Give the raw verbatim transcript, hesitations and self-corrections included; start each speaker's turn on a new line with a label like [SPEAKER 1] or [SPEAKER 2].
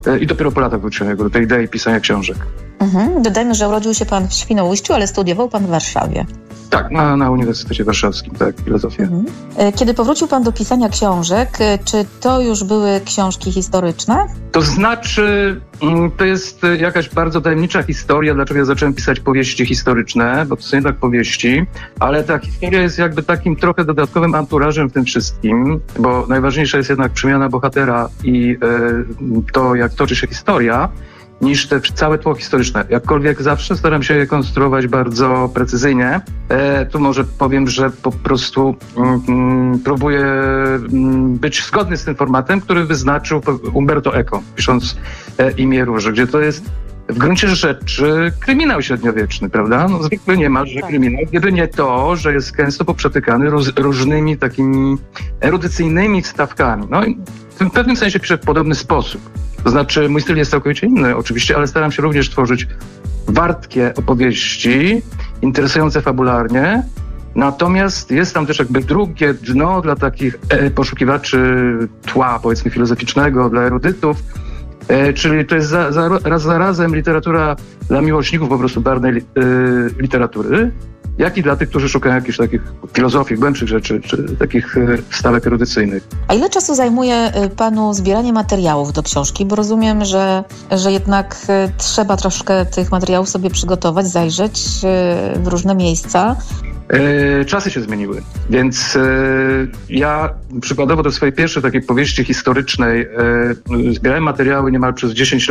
[SPEAKER 1] I dopiero po latach wróciłem do tej idei pisania książek.
[SPEAKER 2] Mhm. Dodajmy, że urodził się pan w Świnoujściu, ale studiował pan w Warszawie.
[SPEAKER 1] Tak, na, na Uniwersytecie Warszawskim, tak, filozofię.
[SPEAKER 2] Mhm. Kiedy powrócił pan do pisania książek, czy to już były książki historyczne?
[SPEAKER 1] To znaczy, to jest jakaś bardzo tajemnicza historia, dlaczego ja zacząłem pisać powieści historyczne, bo to są jednak powieści, ale ta historia jest jakby takim trochę dodatkowym anturażem w tym wszystkim, bo najważniejsza jest jednak przemiana bohatera i e, to, jak toczy się historia, niż te całe tło historyczne. Jakkolwiek zawsze staram się je konstruować bardzo precyzyjnie. E, tu może powiem, że po prostu mm, próbuję mm, być zgodny z tym formatem, który wyznaczył Umberto Eco, pisząc e, Imię Róży, gdzie to jest w gruncie rzeczy kryminał średniowieczny, prawda? No zwykle niemalże kryminał, gdyby nie to, że jest gęsto poprzetykany roz, różnymi takimi erudycyjnymi wstawkami. No i w pewnym sensie piszę w podobny sposób. To znaczy, mój styl jest całkowicie inny oczywiście, ale staram się również tworzyć wartkie opowieści, interesujące fabularnie. Natomiast jest tam też jakby drugie dno dla takich e, poszukiwaczy tła, powiedzmy, filozoficznego, dla erudytów. E, czyli to jest za, za, raz zarazem literatura dla miłośników po prostu barwnej li, e, literatury, jak i dla tych, którzy szukają jakichś takich filozofii, głębszych rzeczy, czy takich wstawek erudycyjnych.
[SPEAKER 2] A ile czasu zajmuje panu zbieranie materiałów do książki? Bo rozumiem, że, że jednak trzeba troszkę tych materiałów sobie przygotować, zajrzeć w różne miejsca.
[SPEAKER 1] E, czasy się zmieniły, więc e, ja przykładowo do swojej pierwszej takiej powieści historycznej e, zbierałem materiały niemal przez dziesięć lat.